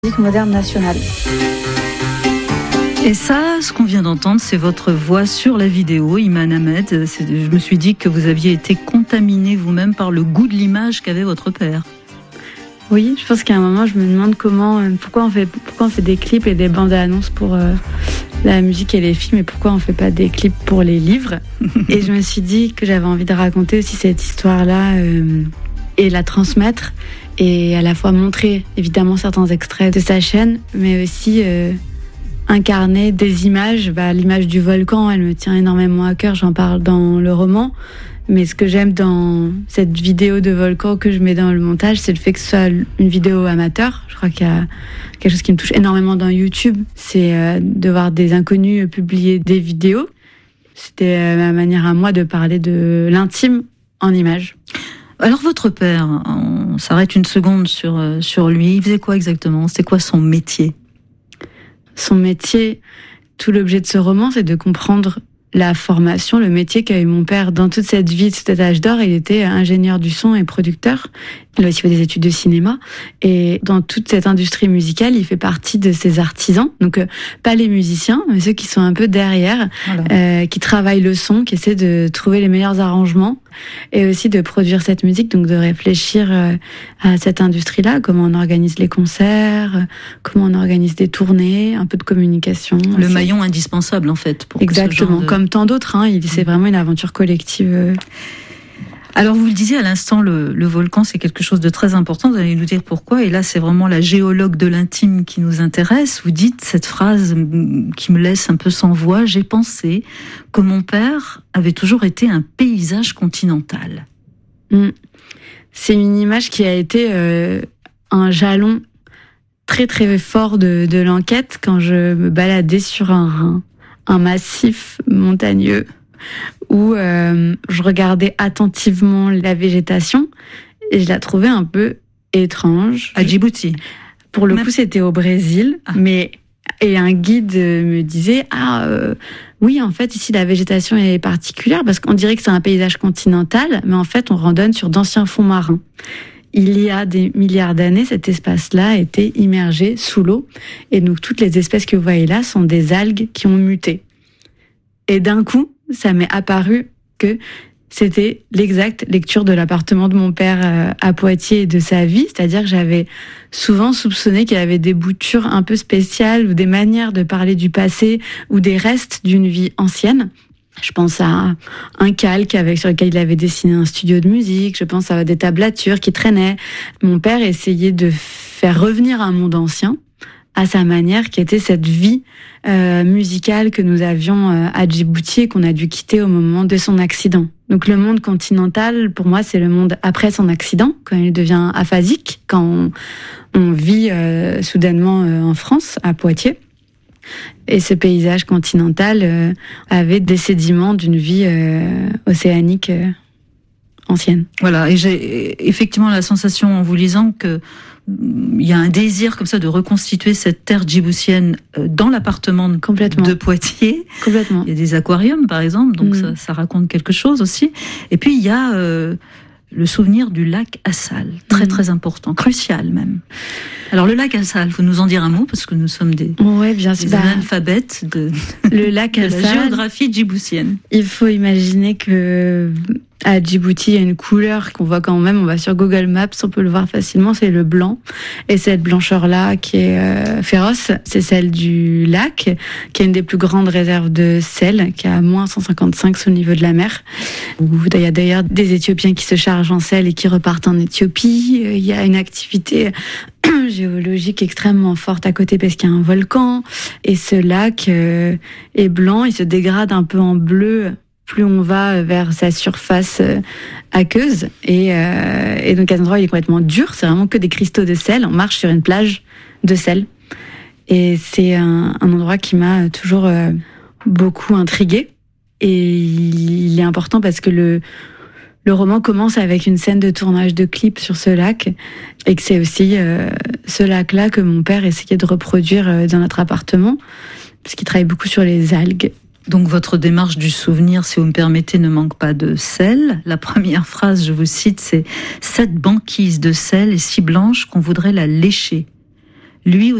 musique moderne nationale. Et ça, ce qu'on vient d'entendre, c'est votre voix sur la vidéo, Iman Ahmed. Je me suis dit que vous aviez été contaminé vous-même par le goût de l'image qu'avait votre père. Oui, je pense qu'à un moment, je me demande pourquoi on fait des clips et des bandes annonces pour la musique et les films, et pourquoi on fait pas des clips pour les livres. Et je me suis dit que j'avais envie de raconter aussi cette histoire-là et la transmettre, et à la fois montrer évidemment certains extraits de sa chaîne, mais aussi incarner des images. L'image du volcan, elle me tient énormément à cœur, j'en parle dans le roman. Mais ce que j'aime dans cette vidéo de volcan que je mets dans le montage, c'est le fait que ce soit une vidéo amateur. Je crois qu'il y a quelque chose qui me touche énormément dans YouTube, c'est de voir des inconnus publier des vidéos. C'était ma manière à moi de parler de l'intime en images. Alors votre père, on s'arrête une seconde sur lui. Il faisait quoi exactement ? C'était quoi son métier ? Son métier, tout l'objet de ce roman, c'est de comprendre la formation, le métier qu'a eu mon père dans toute cette vie, de cet âge d'or. Il était ingénieur du son et producteur. Il a aussi fait des études de cinéma. Et dans toute cette industrie musicale, il fait partie de ces artisans. Donc, pas les musiciens, mais ceux qui sont un peu derrière, qui travaillent le son, qui essaient de trouver les meilleurs arrangements et aussi de produire cette musique, donc de réfléchir à cette industrie-là, comment on organise les concerts, comment on organise des tournées, un peu de communication. Le maillon indispensable, en fait. Pour exactement, comme tant d'autres. C'est vraiment une aventure collective. Alors, vous le disiez à l'instant, le volcan, c'est quelque chose de très important. Vous allez nous dire pourquoi. Et là, c'est vraiment la géologue de l'intime qui nous intéresse. Vous dites cette phrase qui me laisse un peu sans voix. J'ai pensé que mon père avait toujours été un paysage continental. C'est une image qui a été un jalon très très fort de l'enquête quand je me baladais sur un massif montagneux où je regardais attentivement la végétation et je la trouvais un peu étrange. À Djibouti. Pour le coup, c'était au Brésil, et un guide me disait oui, en fait, ici la végétation est particulière parce qu'on dirait que c'est un paysage continental, mais en fait, on randonne sur d'anciens fonds marins. Il y a des milliards d'années, cet espace-là a été immergé sous l'eau, et donc toutes les espèces que vous voyez là sont des algues qui ont muté. Et d'un coup, ça m'est apparu que c'était l'exacte lecture de l'appartement de mon père à Poitiers et de sa vie. C'est-à-dire que j'avais souvent soupçonné qu'il y avait des boutures un peu spéciales ou des manières de parler du passé ou des restes d'une vie ancienne. Je pense à un calque sur lequel il avait dessiné un studio de musique. Je pense à des tablatures qui traînaient. Mon père essayait de faire revenir un monde ancien à sa manière, qui était cette vie musicale que nous avions à Djibouti et qu'on a dû quitter au moment de son accident. Donc le monde continental, pour moi, c'est le monde après son accident, quand il devient aphasique, quand on vit soudainement en France, à Poitiers. Et ce paysage continental avait des sédiments d'une vie océanique ancienne. Voilà, et j'ai effectivement la sensation en vous lisant que il y a un désir comme ça de reconstituer cette terre djiboutienne dans l'appartement de Poitiers. Complètement. Il y a des aquariums par exemple, donc ça raconte quelque chose aussi. Et puis il y a le souvenir du lac Assal, très très important, crucial même. Alors le lac Assal, faut nous en dire un mot parce que nous sommes des analphabètes de la géographie djiboutienne. Il faut imaginer que à Djibouti, il y a une couleur qu'on voit quand même, on va sur Google Maps, on peut le voir facilement, c'est le blanc. Et cette blancheur-là, qui est féroce, c'est celle du lac, qui est une des plus grandes réserves de sel, qui est à moins 155 au niveau de la mer. Il y a d'ailleurs des Éthiopiens qui se chargent en sel et qui repartent en Éthiopie. Il y a une activité géologique extrêmement forte à côté parce qu'il y a un volcan. Et ce lac est blanc, il se dégrade un peu en bleu plus on va vers sa surface aqueuse. Et donc à cet endroit, il est complètement dur. C'est vraiment que des cristaux de sel. On marche sur une plage de sel. Et c'est un endroit qui m'a toujours beaucoup intriguée. Et il est important parce que le roman commence avec une scène de tournage de clip sur ce lac. Et que c'est aussi ce lac-là que mon père essayait de reproduire dans notre appartement. Parce qu'il travaille beaucoup sur les algues. Donc votre démarche du souvenir, si vous me permettez, ne manque pas de sel. La première phrase, je vous cite, c'est « Cette banquise de sel est si blanche qu'on voudrait la lécher. lui